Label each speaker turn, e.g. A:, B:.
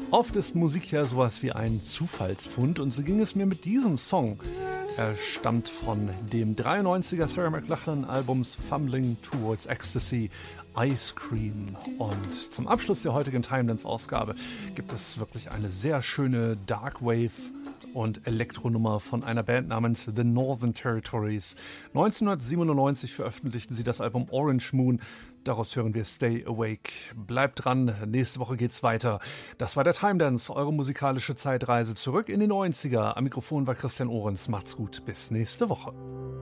A: Oft ist Musik ja sowas wie ein Zufallsfund und so ging es mir mit diesem Song. Er stammt von dem 93er Sarah McLachlan Albums Fumbling Towards Ecstasy, Ice Cream. Und zum Abschluss der heutigen Time Dance Ausgabe gibt es wirklich eine sehr schöne Darkwave und Elektronummer von einer Band namens The Northern Territories. 1997 veröffentlichten sie das Album Orange Moon. Daraus hören wir Stay Awake. Bleibt dran, nächste Woche geht's weiter. Das war der Time Dance, eure musikalische Zeitreise zurück in die 90er. Am Mikrofon war Christian Ohrens. Macht's gut, bis nächste Woche.